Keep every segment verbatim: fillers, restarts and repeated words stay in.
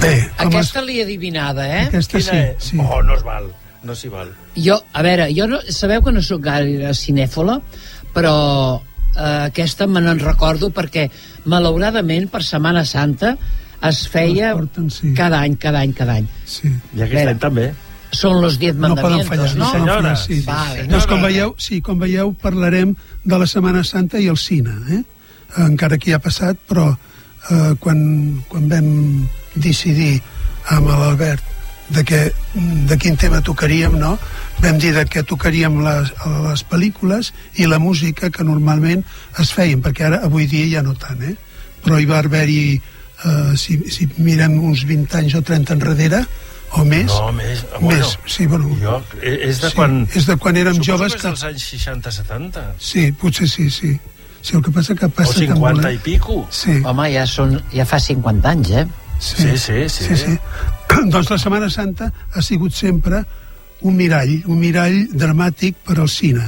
Bé, aquesta l'he adivinada, eh? Aquesta sí, sí. Oh, no es val, no s'hi val. Jo, a veure, jo no, sabeu que no sóc gaire cinèfola, però eh, aquesta me n'en recordo perquè, malauradament, per Setmana Santa es feia porten, sí. cada any, cada any, cada any. Sí. I aquest any també. Són los diez mandamientos, no? Poden fallar, no? Sí, senyora. Sí. Vale. Doncs com veieu, sí, com veieu, parlarem de la Setmana Santa i el cine, eh? Encara que ja ha passat, però eh, quan, quan vam decidir amb l'Albert de, que, de quin tema tocaríem, no? Vam dir de que tocaríem les, les pel·lícules i la música que normalment es feien, perquè ara avui dia ja no tant, eh? Però hi va haver-hi, eh, si, si mirem uns vint anys o trenta enrere, o més. No, més. Bueno, més, sí, bueno. Jo, és de sí, quan... És de quan érem joves... Suposo que és dels anys seixanta setanta. Sí, potser sí, sí. Sí, el que passa que passa... O cinquanta i pico. Sí. Home, ja, són, ja fa cinquanta anys, eh? Sí, sí, sí. sí. sí, sí. Doncs la Setmana Santa ha sigut sempre un mirall, un mirall dramàtic per al cine.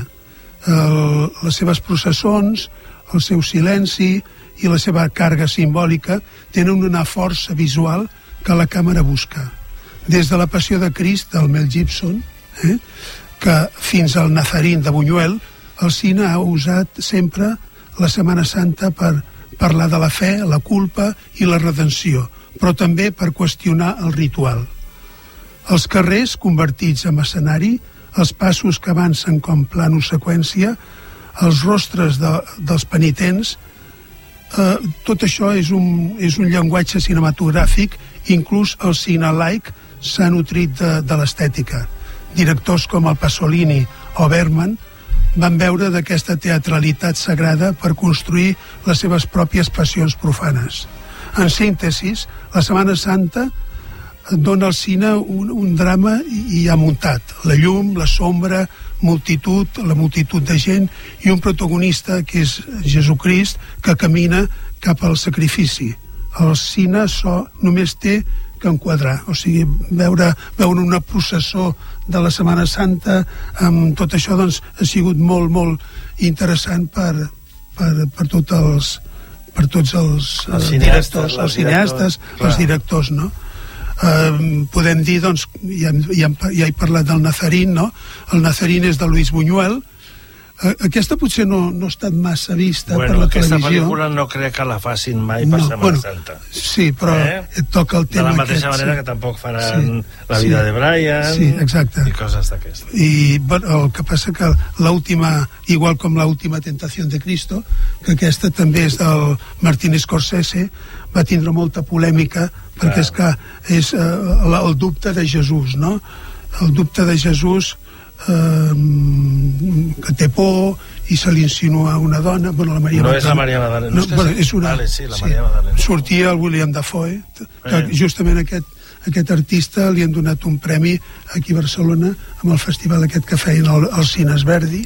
El, les seves processons, el seu silenci i la seva càrrega simbòlica tenen una força visual que la càmera busca. Des de la Passió de Crist del Mel Gibson, eh, que fins al Nazarín de Buñuel, el cine ha usat sempre la Setmana Santa per parlar de la fe, la culpa i la redenció, però també per qüestionar el ritual. Els carrers convertits en escenari, els passos que avancen com plano seqüència, els rostres de, dels penitents, eh, tot això és un, és un llenguatge cinematogràfic, inclús el cine laic s'ha nutrit de, de l'estètica. Directors com el Pasolini o Bergman van veure d'aquesta teatralitat sagrada per construir les seves pròpies passions profanes. En síntesis, la Setmana Santa dona al cine un, un drama i, i ha muntat la llum, la sombra, multitud, la multitud de gent i un protagonista que és Jesucrist que camina cap al sacrifici. El cine so, només té que enquadrar, o sigui, veure, veure una processó de la Setmana Santa amb tot això, doncs, ha sigut molt, molt interessant per, per, per, tot els, per tots els, els cineastes, directors, els cineastes, directors, els directors, no? Uh, podem dir, doncs, ja, ja, ja he parlat del Nazarín, no? El Nazarín és de Luis Buñuel. Uh, aquesta potser no, no ha estat massa vista bueno, per la televisió. Aquesta pel·lícula no crec que la facin mai per no, Setmana bueno, Santa. Sí, però eh? et toca el tema de la mateixa aquest, manera sí. que tampoc faran sí, La vida sí, de Brian sí, exacte. I coses d'aquestes. I bueno, el que passa que l'última, igual com l'última Tentación de Cristo, que aquesta també és del Martin Scorsese, va tindre molta polèmica perquè és que és uh, el dubte de Jesús, no? El dubte de Jesús uh, que té por i se li insinua una dona, bueno, la Maria no Magdalena. És la Maria Magdalena. No, no, és, bueno, és una, vale, sí, la Maria Magdalena. Sortia el William Dafoe, que eh. justament aquest, aquest artista li han donat un premi aquí a Barcelona amb el festival aquest que feien al, al Cines Verdi.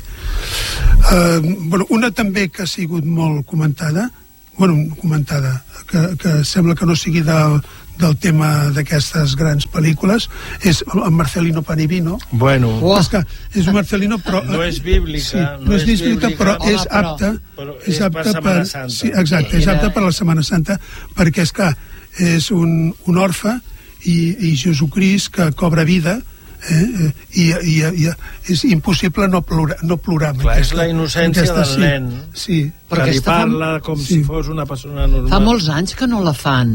Uh, bueno, una també que ha sigut molt comentada, bueno, comentada, que, que sembla que no sigui del, del tema d'aquestes grans pel·lícules, és el Marcelino Panivino. Bueno. Oh. És que és un Marcelino, però... No és bíblica. Sí, no, no és bíblica, bíblica però home, és apta... Però és, és apta per Setmana Santa. Sí, exacte, és apta per la Setmana Santa, perquè és que és un, un orfe i, i Jesucrist que cobra vida, eh, i, i, i és impossible no plorar, no plorar clar, aquesta, és la innocència aquesta, del sí, nen sí. que li parla fa... com sí. si fos una persona normal. Fa molts anys que no la fan.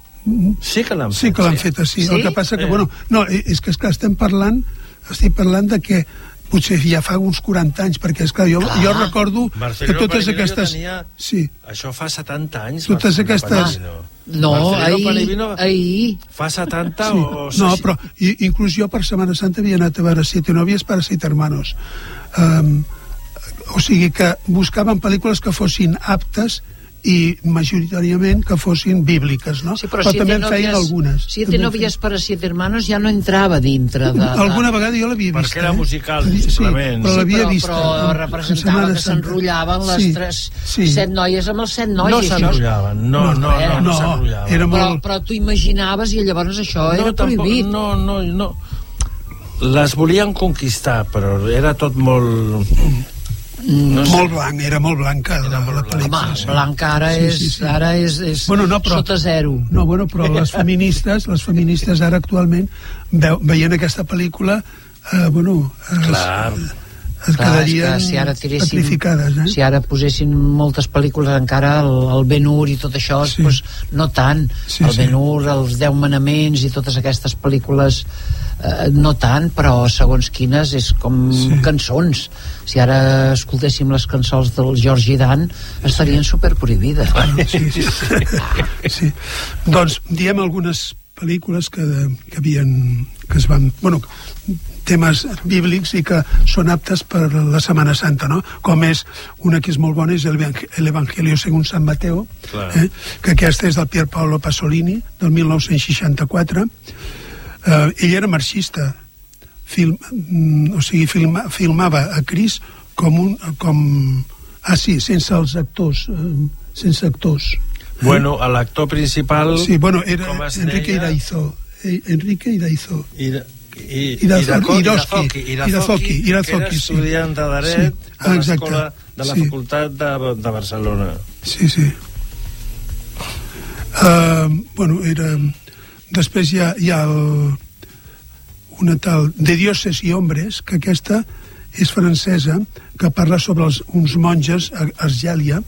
Sí que l'han fet. Sí que l'han fet així. Sí? El que passa que, Eh. bueno, no, és que, és que estem parlant, estic parlant de que potser ja fa uns quaranta anys, perquè és clar, jo, clar. jo recordo Marcelino que totes Panivino aquestes... Tenia... Sí. Això fa setanta anys. Totes Marcelino aquestes... Panivino. No, ahir, Panivino ahir. Fa setanta Sí. o... No, però i, inclús jo per Setmana Santa havia anat a veure Siete novias para siete hermanos. Um, o sigui que buscaven pel·lícules que fossin aptes i majoritàriament que fossin bíbliques, no? Sí, però, però siete també en novias, feien algunes. Siete novias para siete hermanos ja no entrava dintre de... de... Alguna vegada jo l'havia vista. Perquè era eh? musical, sí, simplement. però l'havia sí, vista. però, però representava que s'enrotllaven les sí, tres, sí. set noies amb els set nois. No i això... s'enrotllaven, no, no, no, no, no, s'enrotllaven. era Però, molt... però tu imaginaves i llavors això no, era tampoc, prohibit. no, no, no. Les volien conquistar, però era tot molt... No sé. Molt blanc, era molt blanca la, la pel·lícula. Home, sí. Blanca ara és, sí, sí, sí. Ara és, és bueno, no, però, sota zero. No, bueno, però les feministes, les feministes ara actualment veu, veient aquesta pel·lícula, eh, bueno, Clar. es, es Clar, quedarien si ara tiréssim, petrificades. Eh? Si ara posessin moltes pel·lícules encara, el, el Ben-Hur i tot això, sí. Pues, no tant. Sí, el Ben-Hur, sí. Els Deu Manaments i totes aquestes pel·lícules, eh, no tant, però segons quines és com sí. Cançons. Si ara escoltéssim les cançons del George Dan, estarien sí. superprohibides. Bueno, sí, sí, sí. Sí. Doncs diem algunes pel·lícules que, que havien que es van, bueno, temes bíblics i que són aptes per la Setmana Santa, no? Com és una que és molt bona, és l'Evangelio según San Mateo, eh? Que aquesta és del Pier Paolo Pasolini, del mil nou-cents seixanta-quatre. Eh, ell era marxista, film, o sigui, filma, filmava a Crist com un... Com, ah, sí, sense els actors, eh, sense actors. Bueno, l'actor principal... Sí, bueno, era Enrique Iraizo. Enrique Iraizo. Ira, i, Irazoki, Irazoki, Irazoki, Irazoki, que era estudiant de Dret sí. de l'escola de la sí. Facultat de, de Barcelona. Sí, sí. Uh, bueno, era... Després hi ha, hi ha el, una tal De Dioses i Hombres, que aquesta és francesa, que parla sobre els, uns monges a Argèlia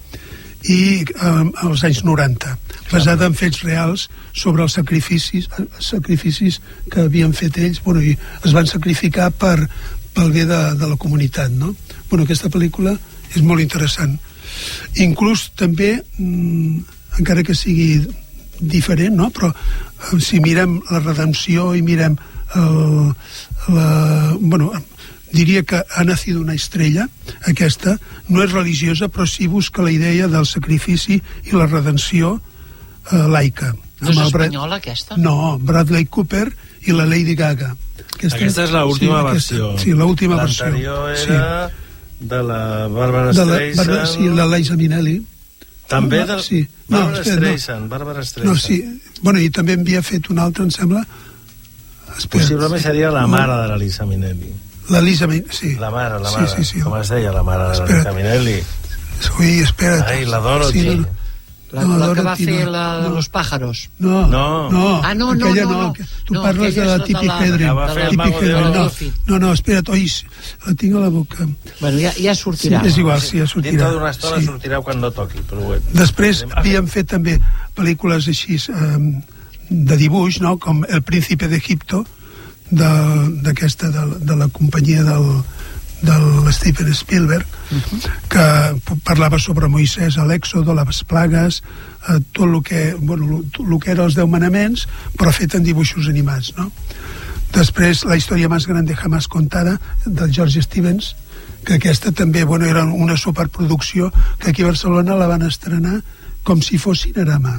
i eh, als anys noranta, basada en fets reals sobre els sacrificis sacrificis que havien fet ells, bueno, i es van sacrificar per, pel bé de, de la comunitat, no? Bueno, aquesta pel·lícula és molt interessant. Inclús també, mmm, encara que sigui diferent, no? Però eh, si mirem la redempció i mirem el, la, bueno, diria que Ha nacido una estrella, aquesta no és religiosa, però sí busca la idea del sacrifici i la redenció eh, laica. No és espanyola, aquesta? No, Bradley Cooper i la Lady Gaga. Aquesta, aquesta és l'última sí, versió. Sí, l'última versió. L'anterior era sí. de la Barbara Streisand. La, sí, la Liza Minnelli. També de sí. Barbara no, Streisand, no. Barbara Streisand. No, sí. Bueno, i també havia fet una altra, em sembla. Espera. Possiblement seria la mare de la Liza Minnelli. La Liza Minnelli, sí. La mare, la mare. Sí, sí, sí. Com es deia la mare de la Liza Minnelli? Ui, espera't. Ai, la Dorothy. Sí, no, La, no, la que va fer la de no. Los pájaros. No, no, no. Ah, no, no, aquella no, no. Tu no, parles de la Tippi Hedren. No, no, no, espera't, oi, la tinc a la boca. Bueno, ja, ja sortirà. Sí, és igual, sí, ja sortirà. Dintre d'una estona sí. sortirà quan no toqui, però bueno. Després havíem fet també pel·lícules així eh, de dibuix, no?, com El príncipe d'Egipto, d'aquesta, de, de, de la companyia del, del Steven Spielberg, uh-huh. que parlava sobre Moisès a l'Èxodo, les plagues, eh, tot el que, bueno, el que eren els Deu Manaments, però fet en dibuixos animats, no? Després, La història més grande jamás contada, del George Stevens, que aquesta també, bueno, era una superproducció que aquí a Barcelona la van estrenar com si fos Cinerama.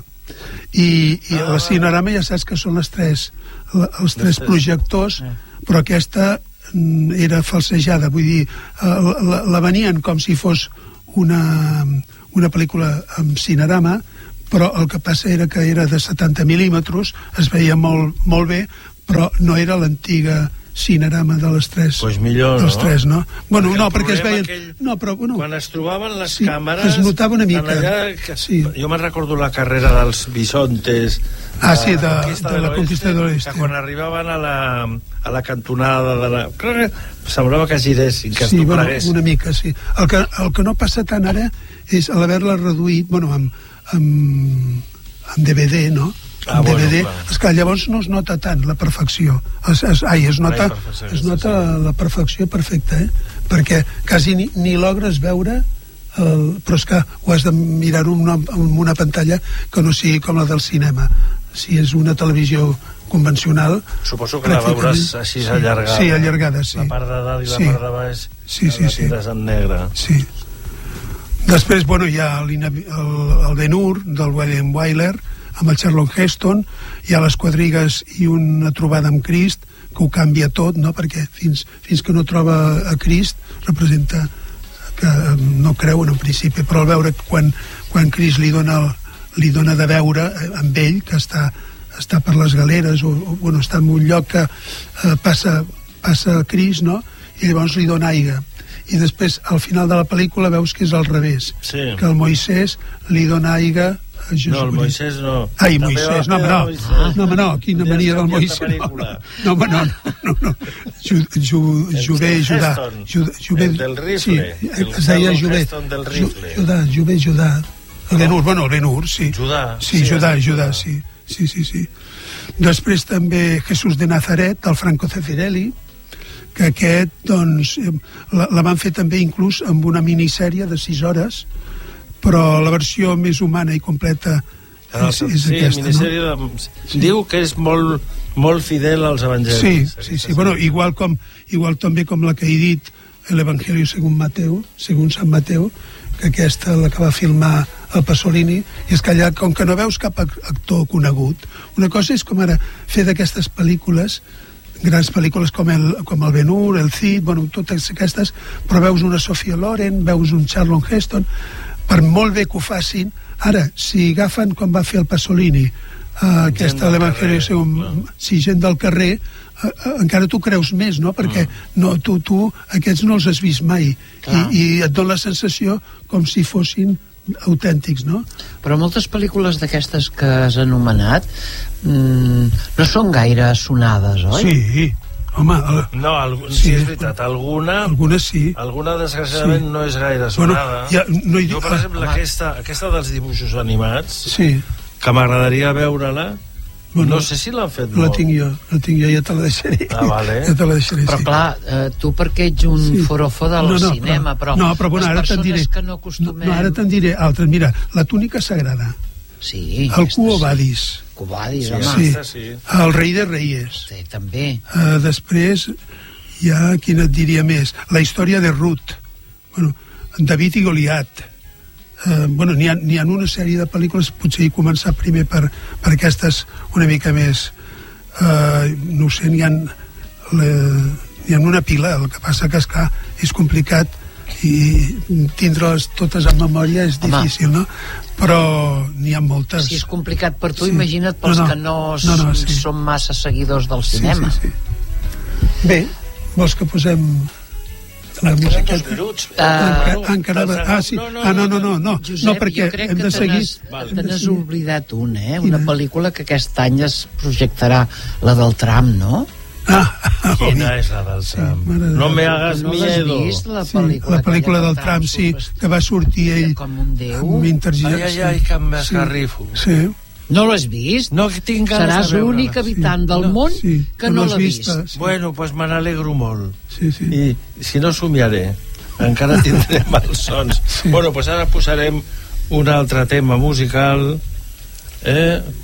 I, i ah, la Cinerama ja saps que són les tres, els tres projectors, però aquesta era falsejada, vull dir, la, la venien com si fos una, una pel·lícula amb Cinerama, però el que passa era que era de setanta mil·límetres, es veia molt, molt bé, però no era l'antiga Cinerama de les tres. Pues millor, dels no? Tres, no? Bueno, perquè no, perquè es veien... Aquell... No, però, bueno, quan es trobaven les sí, càmeres... es notava una mica. Allà, que... sí. Jo me'n recordo la carrera dels bisontes... Ah, sí, de, de, de la conquista de l'Oeste. Que quan arribaven a la, a la cantonada de la... semblava que giressin, que es sí, dobleguessin. Bueno, una mica, sí. El que, el que no passa tant ara és l'haver-la reduït, bueno, amb, amb, amb D V D, no? Ah, D V D, bueno, és que llavors no es nota tant la perfecció, es, es, ai, es nota, es nota la, la perfecció perfecta, eh? Perquè quasi ni, ni logres veure el, però és que ho has de mirar en una, en una pantalla que no sigui com la del cinema. Si és una televisió convencional, suposo que la veuràs així, sí, allargada. Sí, allargada, sí. La part de dalt i la sí. part de baix, sí, sí, la tindràs sí. en negre. Sí. Després, bueno, hi ha el, el Ben-Hur del William Wyler amb el Charlton Heston, hi ha les quadrigues i una trobada amb Crist que ho canvia tot, no? Perquè fins, fins que no troba a Crist representa que no creu en un principi, però al veure quan, quan Crist li dona, li dona de veure amb ell, que està, està per les galeres o, o bueno, està en un lloc que eh, passa, passa Crist, no? I llavors li dona aigua i després al final de la pel·lícula veus que és al revés, sí. que el Moisès li dona aigua a Jesús. No, el Moisès no. Ai, Moisès, no, home, no. No, home, no, quina mania del Moisès. No, home, no, no, no. Jové, Judà. Del rifle. Es deia Jové. Judà, Jové, Judà. El Ben-Hur, bueno, el Ben-Hur, sí. Judà. Sí, Judà, Judà, sí. Sí, sí, sí. Després també Jesús de Nazaret, del Franco Zeffirelli, que aquest, doncs, la, la van fer també inclús amb una minissèrie de sis hores, però la versió més humana i completa és, és sí, aquesta, minissèrie no? De... Sí. Diu que és molt, molt fidel als evangelis. Sí, sí, sí. Bueno, igual, com, igual també com la que he dit, l'Evangelio según Mateu, según Sant Mateu, que aquesta la que va filmar el Pasolini, i és que allà, com que no veus cap actor conegut, una cosa és com ara fer d'aquestes pel·lícules, grans pel·lícules com el, com el Ben-Hur, el Cid, bueno, totes aquestes, però veus una Sophia Loren, veus un Charlton Heston, per molt bé que ho facin, ara, si agafen com va fer el Pasolini, eh, aquesta l'Evangelio según, si gent del carrer, eh, eh, encara tu creus més, no? Perquè no, tu, tu aquests no els has vist mai, i, i et dona la sensació com si fossin autèntics, no? Però moltes pel·lícules d'aquestes que has anomenat mmm, no són gaire sonades, oi? Sí, home... El... No, algun, sí, sí, és veritat, alguna... Alguna sí. Alguna, desgraciadament, sí. No és gaire sonada. Bueno, ja, no hi... Jo, per exemple, ah, aquesta, aquesta dels dibuixos animats, sí. Que m'agradaria veure-la, bueno, no sé si l'han fet la molt. tinc jo, la tinc jo, ja te la deixaré. Ah, vale. Ja te la deixaré, però sí. clar, eh, tu perquè ets un sí. forofo del no, no, cinema, però, no, però bueno, les persones diré, que no acostumem... No, ara te'n diré altres. Mira, La túnica sagrada. Sí. El Quo Vadis. Quo Vadis, sí, home. Sí. Sí. El Rei de Reyes. Sí, també. Uh, després, hi ha, quina et diria més? La història de Ruth. Bueno, David i Goliat. Uh, bueno, n'hi ha, n'hi ha una sèrie de pel·lícules, potser hi començar primer per, per aquestes una mica més uh, no ho sé, n'hi ha, le, n'hi ha una pila, el que passa que esclar, és complicat i tindre-les totes en memòria és Home. Difícil, no? Però n'hi ha moltes. Si és complicat per tu, sí. Imagina't pels no, no. que no, no, no sí. són massa seguidors del cinema. Sí, sí, sí. Bé, vols que posem la música? Uh, encara, ah, sí. no, no, ah, no, no, no, no, Josep, no perquè jo crec hem que de seguir. Te n'has oblidat una, eh? Una pel·lícula que aquest any es projectarà, la del tram, no? Ah, quina és la del tram? Sí, no me hagas no miedo. Vist, la sí, pel·lícula, la pel·lícula del tram, sí, que va sortir ell com un déu. amb intergir. Ai, ai, ai, que em esgarrifo. Sí. No l'has vist? No, que tinc ganes Seràs de veure-la. l'únic habitant sí. del no, món sí, que no, no l'ha vist. vist. Sí. Bueno, pues me n'alegro molt. Sí, sí. I si no somiaré, encara tindré malsons. Sí. Bueno, pues ara posarem un altre tema musical, eh?